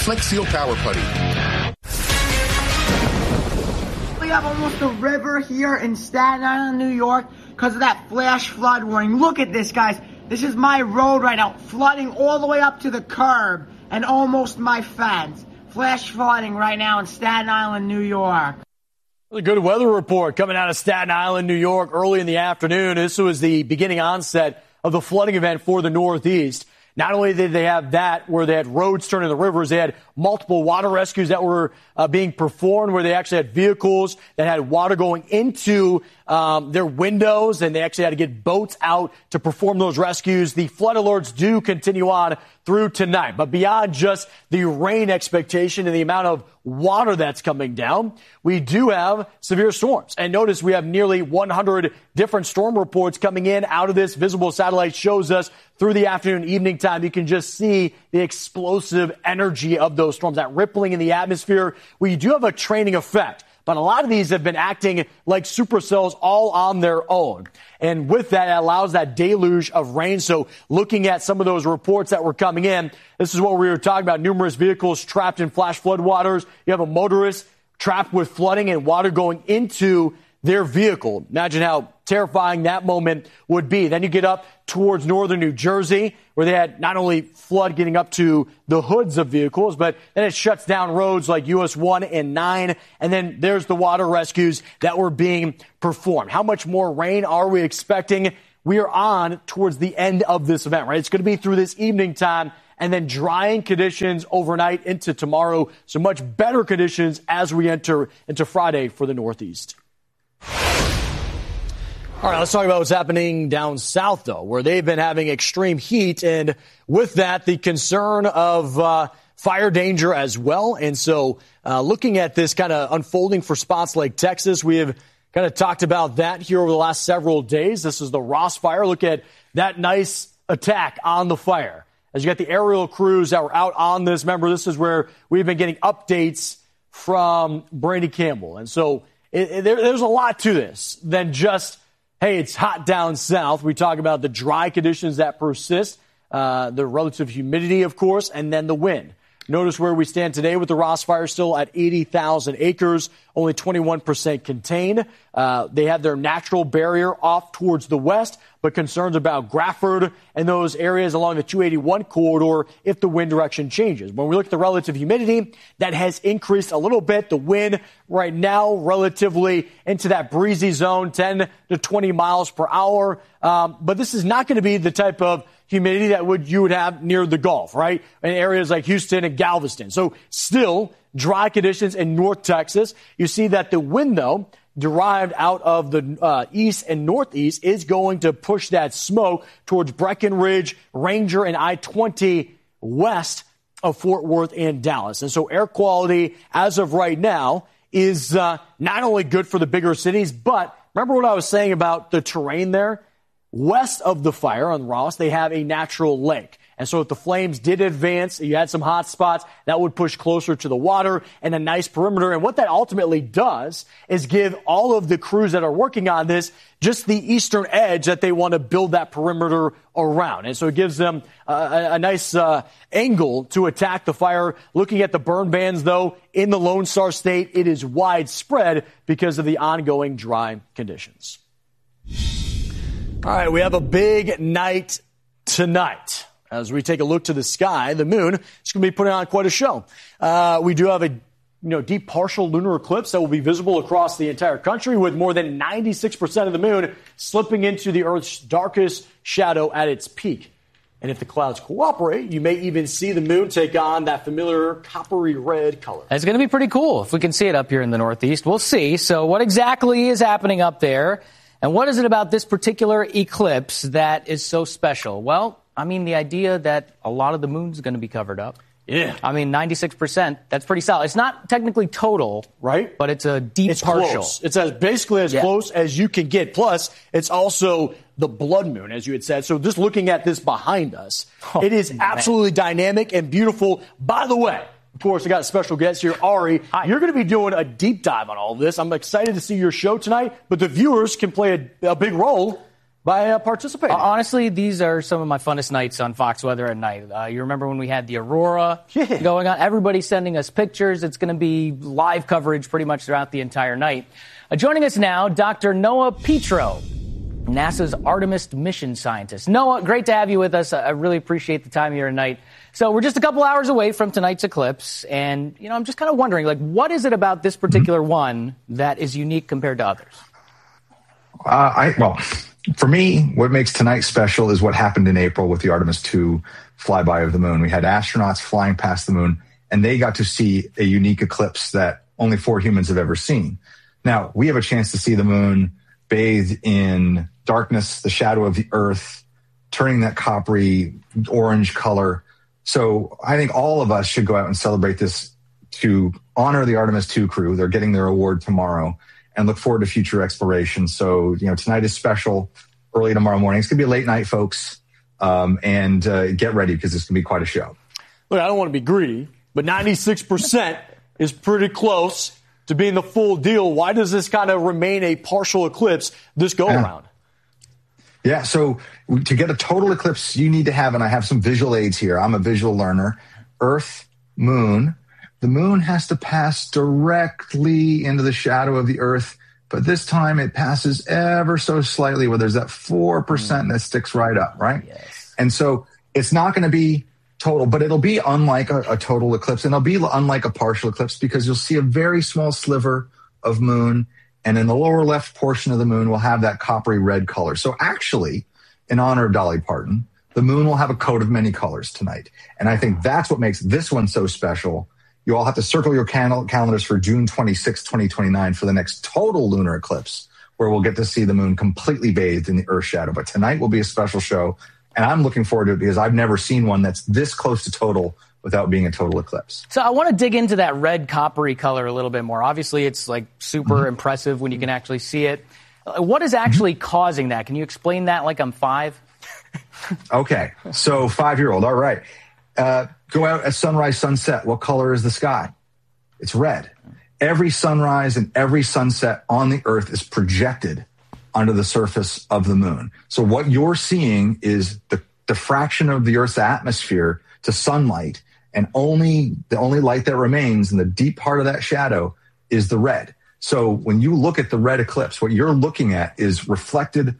Flex Seal Power Putty. We have almost a river here in Staten Island, New York, because of that flash flood warning. Look at this, guys. This is my road right now, flooding all the way up to the curb and almost my fence. Flash flooding right now in Staten Island, New York. A good weather report coming out of Staten Island, New York, early in the afternoon. This was the beginning onset of the flooding event for the Northeast. Not only did they have that, where they had roads turning the rivers, they had multiple water rescues that were being performed, where they actually had vehicles that had water going into their windows, and they actually had to get boats out to perform those rescues. The flood alerts do continue on through tonight. But beyond just the rain expectation and the amount of water that's coming down, we do have severe storms. And notice we have nearly 100 different storm reports coming in out of this. Visible satellite shows us through the afternoon, evening time. You can just see the explosive energy of those storms, that rippling in the atmosphere. We do have a training effect, but a lot of these have been acting like supercells all on their own. And with that, it allows that deluge of rain. So looking at some of those reports that were coming in, this is what we were talking about. Numerous vehicles trapped in flash flood waters. You have a motorist trapped with flooding and water going into their vehicle. Imagine how terrifying that moment would be. Then you get up towards northern New Jersey, where they had not only flood getting up to the hoods of vehicles, but then it shuts down roads like US 1 and 9. And then there's the water rescues that were being performed. How much more rain are we expecting? We are on towards the end of this event, right? It's going to be through this evening time, and then drying conditions overnight into tomorrow. So much better conditions as we enter into Friday for the Northeast. All right, let's talk about what's happening down south, though, where they've been having extreme heat. And with that, the concern of fire danger as well. And so looking at this kind of unfolding for spots like Texas, we have kind of talked about that here over the last several days. This is the Ross Fire. Look at that nice attack on the fire. As you got the aerial crews that were out on this, remember, this is where we've been getting updates from Brandy Campbell. And so there's a lot to this than just, hey, it's hot down south. We talk about the dry conditions that persist, the relative humidity, of course, and then the wind. Notice where we stand today with the Ross Fire still at 80,000 acres, only 21% contained. They have their natural barrier off towards the west, but concerns about Grafford and those areas along the 281 corridor if the wind direction changes. When we look at the relative humidity, that has increased a little bit. The wind right now relatively into that breezy zone, 10 to 20 miles per hour. But this is not going to be the type of humidity that you would have near the Gulf, right? In areas like Houston and Galveston. So still dry conditions in North Texas. You see that the wind, though, derived out of the east and northeast is going to push that smoke towards Breckenridge, Ranger, and I-20 west of Fort Worth and Dallas. And so air quality as of right now is not only good for the bigger cities, but remember what I was saying about the terrain there? West of the fire on Ross, they have a natural lake. And so if the flames did advance, you had some hot spots, that would push closer to the water and a nice perimeter. And what that ultimately does is give all of the crews that are working on this just the eastern edge that they want to build that perimeter around. And so it gives them a nice angle to attack the fire. Looking at the burn bands, though, in the Lone Star State, it is widespread because of the ongoing dry conditions. All right, we have a big night tonight. As we take a look to the sky, the moon is going to be putting on quite a show. We do have a deep partial lunar eclipse that will be visible across the entire country, with more than 96% of the moon slipping into the Earth's darkest shadow at its peak. And if the clouds cooperate, you may even see the moon take on that familiar coppery red color. It's going to be pretty cool if we can see it up here in the Northeast. We'll see. So what exactly is happening up there? And what is it about this particular eclipse that is so special? Well, I mean, the idea that a lot of the moon's going to be covered up. Yeah. I mean, 96%, that's pretty solid. It's not technically total, right? But it's a deep partial. Close. It's basically as close as you can get. Plus, it's also the blood moon, as you had said. So just looking at this behind us, it is absolutely dynamic and beautiful. By the way, of course, I got a special guest here, Ari. Hi. You're going to be doing a deep dive on all of this. I'm excited to see your show tonight, but the viewers can play a big role by participating. Honestly, these are some of my funnest nights on Fox Weather at night. You remember when we had the aurora going on? Everybody's sending us pictures. It's going to be live coverage pretty much throughout the entire night. Joining us now, Dr. Noah Petro, NASA's Artemis mission scientist. Noah, great to have you with us. I really appreciate the time here tonight. So we're just a couple hours away from tonight's eclipse, and I'm just kind of wondering, what is it about this particular one that is unique compared to others? Well, for me, what makes tonight special is what happened in April with the Artemis II flyby of the moon. We had astronauts flying past the moon, and they got to see a unique eclipse that only 4 humans have ever seen. Now, we have a chance to see the moon bathed in darkness, the shadow of the Earth, turning that coppery orange color. So I think all of us should go out and celebrate this to honor the Artemis II crew. They're getting their award tomorrow, and look forward to future exploration. So, tonight is special. Early tomorrow morning. It's going to be a late night, folks. And get ready because it's going to be quite a show. Look, I don't want to be greedy, but 96% is pretty close to being the full deal. Why does this kind of remain a partial eclipse this go around? Yeah, so to get a total eclipse, you need to have, and I have some visual aids here. I'm a visual learner. Earth, moon. The moon has to pass directly into the shadow of the Earth, but this time it passes ever so slightly where there's that 4% that sticks right up, right? Yes. And so it's not going to be total, but it'll be unlike a total eclipse, and it'll be unlike a partial eclipse because you'll see a very small sliver of moon, and in the lower left portion of the moon will have that coppery red color. So actually, in honor of Dolly Parton, the moon will have a coat of many colors tonight. And I think that's what makes this one so special. You all have to circle your calendars for June 26, 2029 for the next total lunar eclipse, where we'll get to see the moon completely bathed in the Earth shadow. But tonight will be a special show, and I'm looking forward to it because I've never seen one that's this close to total without being a total eclipse. So I want to dig into that red coppery color a little bit more. Obviously, it's super impressive when you can actually see it. What is actually causing that? Can you explain that like I'm 5? Okay, so 5-year-old, all right. Go out at sunrise, sunset. What color is the sky? It's red. Every sunrise and every sunset on the Earth is projected onto the surface of the moon. So what you're seeing is the diffraction of the Earth's atmosphere to sunlight, and the only light that remains in the deep part of that shadow is the red. So when you look at the red eclipse, what you're looking at is reflected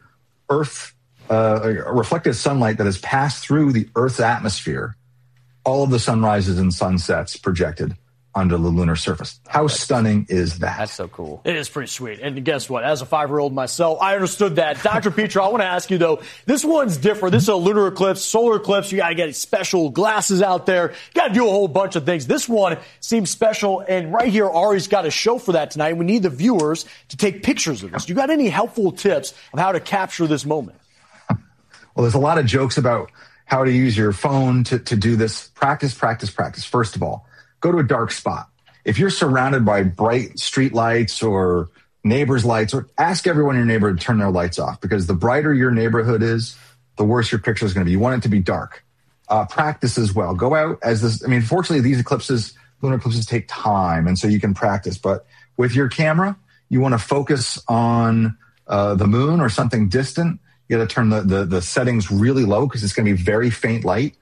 sunlight that has passed through the Earth's atmosphere. All of the sunrises and sunsets projected onto the lunar surface. How stunning is that? That's so cool. It is pretty sweet. And guess what? As a 5-year-old myself, I understood that. Dr. Petro, I want to ask you, though, this one's different. This is a lunar eclipse, solar eclipse. You got to get special glasses out there. You got to do a whole bunch of things. This one seems special. And right here, Ari's got a show for that tonight. We need the viewers to take pictures of this. You got any helpful tips of how to capture this moment? Well, there's a lot of jokes about how to use your phone to do this. Practice. First of all, go to a dark spot. If you're surrounded by bright street lights or neighbors' lights, or ask everyone in your neighborhood to turn their lights off, because the brighter your neighborhood is, the worse your picture is going to be. You want it to be dark. Practice as well. Go out as this. I mean, fortunately, these lunar eclipses take time, and so you can practice. But with your camera, you want to focus on the moon or something distant. You got to turn the settings really low because it's going to be very faint light.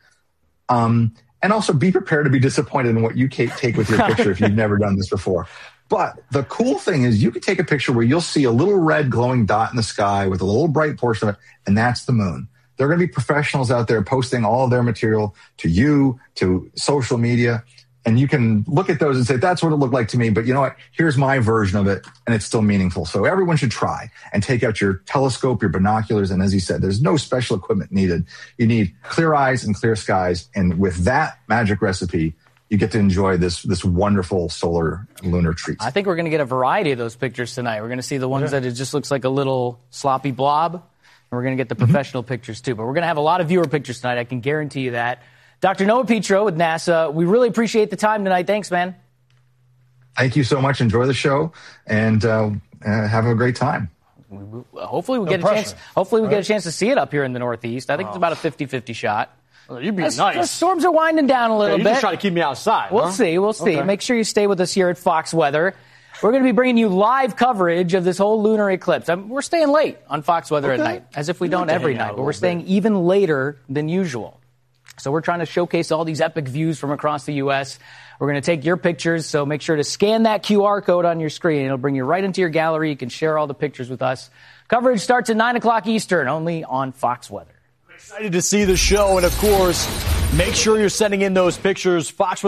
And also be prepared to be disappointed in what you take with your picture if you've never done this before. But the cool thing is you can take a picture where you'll see a little red glowing dot in the sky with a little bright portion of it, and that's the moon. There are going to be professionals out there posting all of their material to you, to social media, and you can look at those and say, that's what it looked like to me, but you know what? Here's my version of it, and it's still meaningful. So everyone should try and take out your telescope, your binoculars, and as you said, there's no special equipment needed. You need clear eyes and clear skies, and with that magic recipe, you get to enjoy this wonderful solar lunar treat. I think we're going to get a variety of those pictures tonight. We're going to see the ones that it just looks like a little sloppy blob, and we're going to get the professional pictures too. But we're going to have a lot of viewer pictures tonight, I can guarantee you that. Dr. Noah Petro with NASA, we really appreciate the time tonight. Thanks, man. Thank you so much. Enjoy the show, and have a great time. Hopefully we get a chance. Hopefully we get a chance to see it up here in the Northeast. I think it's about a 50-50 shot. Well, you'd be nice. The storms are winding down a little bit. You just try to keep me outside. We'll see. Okay. Make sure you stay with us here at Fox Weather. We're going to be bringing you live coverage of this whole lunar eclipse. We're staying late on Fox Weather at night, as if we don't every night, but we're staying even later than usual. So we're trying to showcase all these epic views from across the U.S. We're going to take your pictures, so make sure to scan that QR code on your screen. It'll bring you right into your gallery. You can share all the pictures with us. Coverage starts at 9 o'clock Eastern, only on Fox Weather. Excited to see the show, and of course, make sure you're sending in those pictures,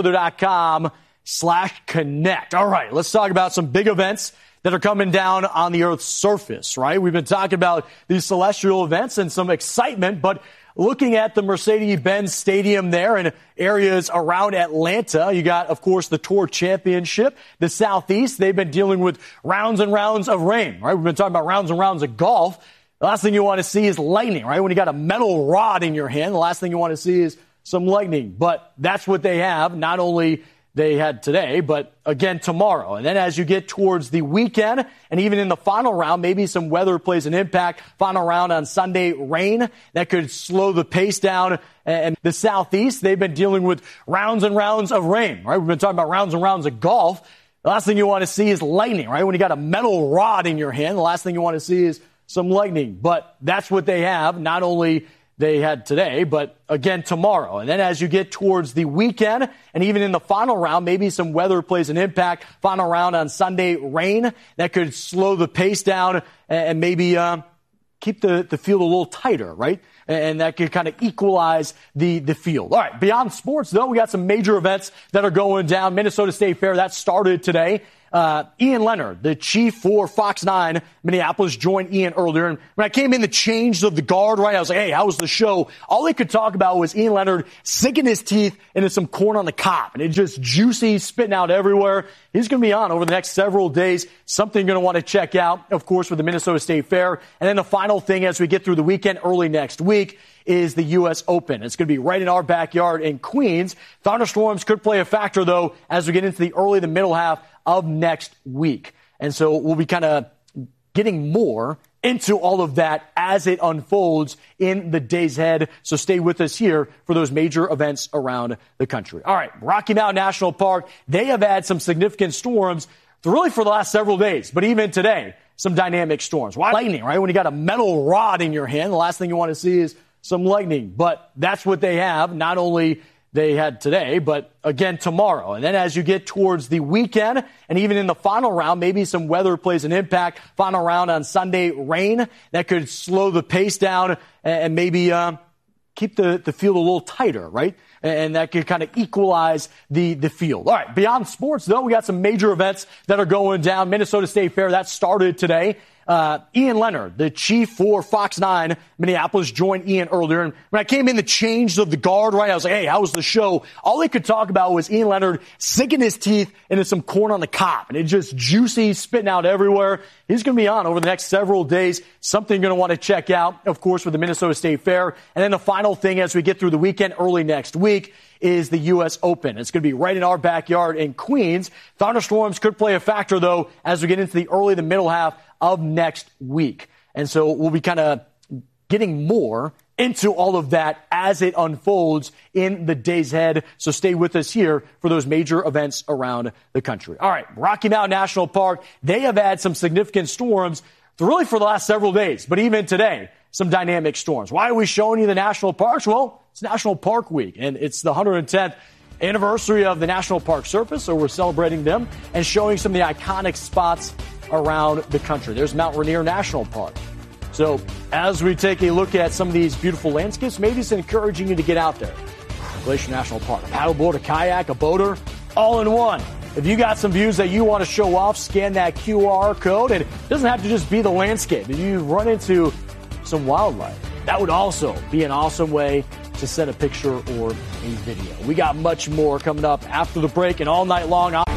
foxweather.com/connect. All right, let's talk about some big events that are coming down on the Earth's surface, right? We've been talking about these celestial events and some excitement, but looking at the Mercedes-Benz Stadium there and areas around Atlanta, you got, of course, the Tour Championship, the Southeast. They've been dealing with rounds and rounds of rain, right? We've been talking about rounds and rounds of golf. The last thing you want to see is lightning, right? When you got a metal rod in your hand, the last thing you want to see is some lightning. But that's what they have. Not only they had today, but again tomorrow. And then as you get towards the weekend, and even in the final round, maybe some weather plays an impact. Final round on Sunday, rain that could slow the pace down. And the Southeast, they've been dealing with rounds and rounds of rain, right? We've been talking about rounds and rounds of golf. The last thing you want to see is lightning, right? When you got a metal rod in your hand, the last thing you want to see is some lightning. But that's what they have. Not only they had today, but again tomorrow. And then as you get towards the weekend, and even in the final round, maybe some weather plays an impact. Final round on Sunday, rain that could slow the pace down and maybe keep the field a little tighter, right? And that could kind of equalize the field. All right, beyond sports, though, we got some major events that are going down. Minnesota State Fair, that started today. Ian Leonard, the chief for Fox 9 Minneapolis, joined Ian earlier. And when I came in, the change of the guard, right, I was like, hey, how was the show? All they could talk about was Ian Leonard sinking his teeth into some corn on the cob. And it's just juicy, spitting out everywhere. He's going to be on over the next several days. Something you're going to want to check out, of course, with the Minnesota State Fair. And then the final thing as we get through the weekend early next week is the U.S. Open. It's going to be right in our backyard in Queens. Thunderstorms could play a factor, though, as we get into the early to middle half of next week. And so we'll be kind of getting more into all of that as it unfolds in the days ahead. So stay with us here for those major events around the country. All right, Rocky Mountain National Park, they have had some significant storms really for the last several days, but even today, some dynamic storms. Why lightning, right? When you got a metal rod in your hand, the last thing you want to see is some lightning. But that's what they have. Not only they had today, but again tomorrow. And then as you get towards the weekend, and even in the final round, maybe some weather plays an impact. Final round on Sunday, rain that could slow the pace down and maybe keep the field a little tighter, right? And that could kind of equalize the field. All right, beyond sports, though, we got some major events that are going down. Minnesota State Fair, that started today. Ian Leonard, the chief for Fox 9 Minneapolis, joined Ian earlier. And when I came in, the change of the guard, right, I was like, hey, how was the show? All they could talk about was Ian Leonard sinking his teeth into some corn on the cob. And it's just juicy, spitting out everywhere. He's going to be on over the next several days. Something you're going to want to check out, of course, with the Minnesota State Fair. And then the final thing as we get through the weekend early next week is the U.S. Open. It's going to be right in our backyard in Queens. Thunderstorms could play a factor, though, as we get into the early to middle half of next week. And so we'll be kind of getting more into all of that as it unfolds in the days ahead. So stay with us here for those major events around the country. All right, Rocky Mountain National Park, they have had some significant storms really for the last several days, but even today, some dynamic storms. Why are we showing you the national parks? Well, it's National Park Week, and it's the 110th anniversary of the National Park Service, so we're celebrating them and showing some of the iconic spots around the country. There's Mount Rainier National Park. So as we take a look at some of these beautiful landscapes, maybe it's encouraging you to get out there. Glacier National Park, a paddleboard, a kayak, a boater, all in one. If you got some views that you want to show off, scan that QR code. And it doesn't have to just be the landscape. If you run into some wildlife, that would also be an awesome way to send a picture or a video. We got much more coming up after the break and all night long.